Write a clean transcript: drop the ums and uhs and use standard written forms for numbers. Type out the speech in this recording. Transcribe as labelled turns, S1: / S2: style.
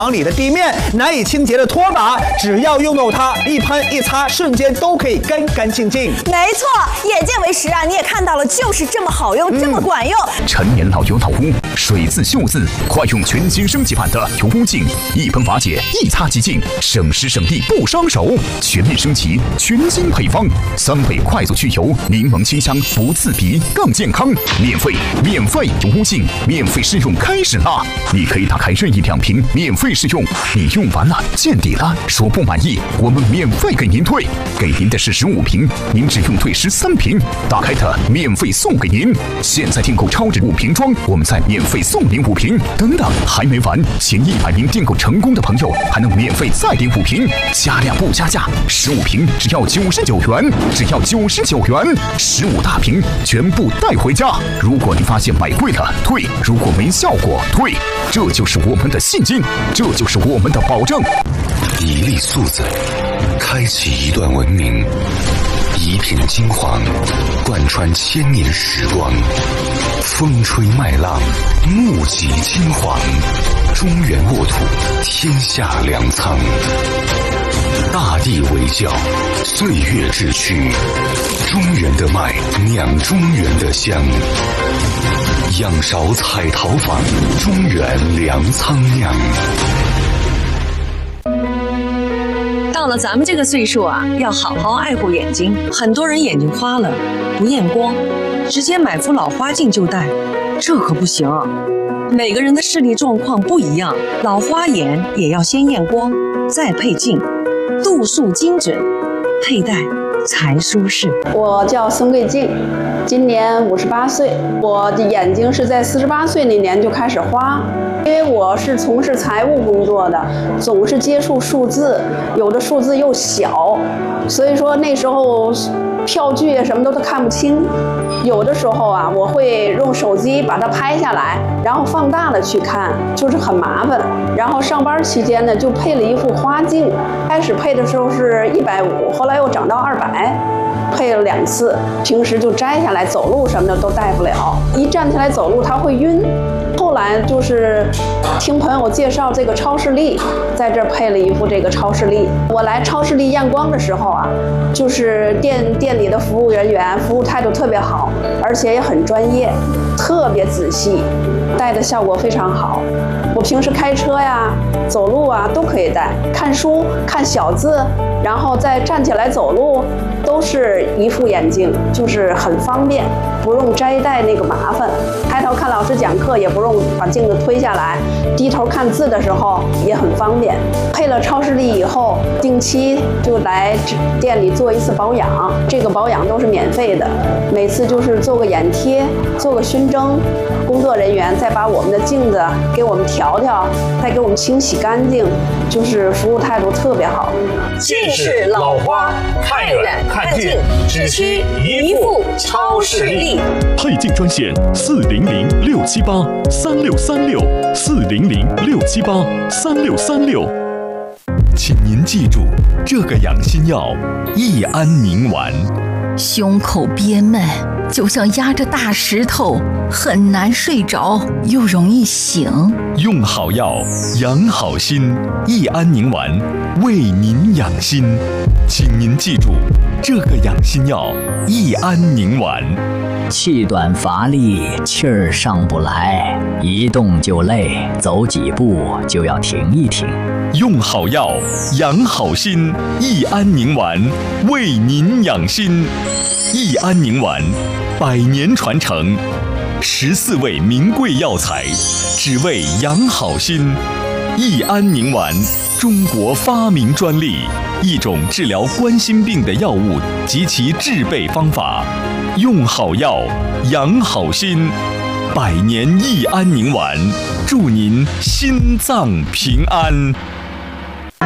S1: 里的地面难以清洁的拖把，只要用到它，一喷一擦，瞬间都可以干干净净。
S2: 没错，眼见为实啊！你也看到了，就是这么好用，这么管用。
S3: 陈年老油老污，水渍锈渍，快用全新升级版的油污净，一喷瓦解，一擦即净，省时省力不伤手。全面升级，全新配方，3倍快速去油，柠檬清香，不刺鼻，更健康。免费油污净，免费试用开始啦！你可以打开任意2瓶，免费试用。你用完了见底了，说不满意，我们免费给您退，给您的是15瓶，您只用退13瓶，打开它免费送给您。现在订购超值5瓶装，我们再免费送您5瓶。等等，还没完，前100名订购成功的朋友还能免费再领5瓶，加量不加价，15瓶只要99元，只要99元，15大瓶全部带回家。如果你发现买贵了退，如果没效果退，这就是我们的信心，这就是我们的保证。
S4: 一粒素子，开启一段文明；一品金黄，贯穿1000年时光。风吹麦浪，目击金黄，中原沃土，天下粮仓。大地为窖，岁月之躯，中原的麦酿中原的香。仰韶彩陶坊，中原粮仓酿。
S5: 到了咱们这个岁数啊，要好好爱护眼睛。很多人眼睛花了，不验光，直接买副老花镜就戴，这可不行。每个人的视力状况不一样，老花眼也要先验光，再配镜，度数精准，佩戴才舒适。
S6: 我叫孙桂静，今年58岁。我的眼睛是在48岁那年就开始花，因为我是从事财务工作的，总是接触数字，有的数字又小，所以说那时候票据什么都看不清。有的时候啊，我会用手机把它拍下来，然后放大了去看，就是很麻烦。然后上班期间呢，就配了一副花镜，开始配的时候是150，后来又涨到200，配了2次。平时就摘下来走路什么的都戴不了，一站起来走路它会晕。后来就是听朋友介绍这个超视力，在这儿配了一副这个超视力。我来超视力验光的时候啊，就是店里的服务人员服务态度特别好，而且也很专业，特别仔细，戴的效果非常好。我平时开车呀、走路啊都可以戴，看书、看小字，然后再站起来走路，都是一副眼镜，就是很方便，不用摘戴那个麻烦。抬头看老师讲课也不用把镜子推下来，低头看字的时候也很方便。配了超视力以后，定期就来店里做一次保养，这个保养都是免费的，每次就是做个眼贴，做个熏蒸，工作人员再把我们的镜子给我们调调，再给我们清洗干净，就是服务态度特别好。
S7: 近视老花，看远看近，只需一副超视力。
S8: 配镜专线400-678-3636，400-678-3636。请您记住，这个养心药益安宁丸。
S9: 胸口憋闷，就像压着大石头，很难睡着，又容易醒。
S8: 用好药，养好心，益安宁丸为您养心。请您记住，这个养心药益安宁丸。
S10: 气短乏力，气儿上不来，一动就累，走几步就要停一停。
S8: 用好药，养好心，益安宁丸为您养心。益安宁丸100年传承，14味名贵药材，只为养好心。益安宁丸，中国发明专利，一种治疗冠心病的药物及其制备方法。用好药，养好心，100年益安宁丸，祝您心脏平安。